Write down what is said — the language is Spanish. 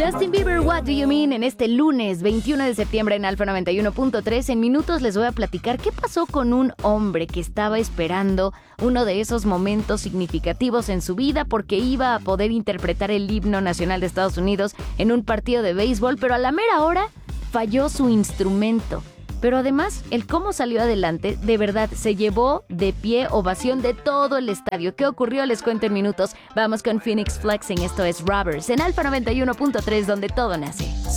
Justin Bieber, What Do You Mean? En este lunes 21 de septiembre en Alfa 91.3. En minutos les voy a platicar qué pasó con un hombre que estaba esperando uno de esos momentos significativos en su vida porque iba a poder interpretar el himno nacional de Estados Unidos en un partido de béisbol, pero a la mera hora falló su instrumento. Pero además, el cómo salió adelante, de verdad, se llevó de pie ovación de todo el estadio. ¿Qué ocurrió? Les cuento en minutos. Vamos con Phoenix Flexing, esto es Robbers, en Alfa 91.3, donde todo nace.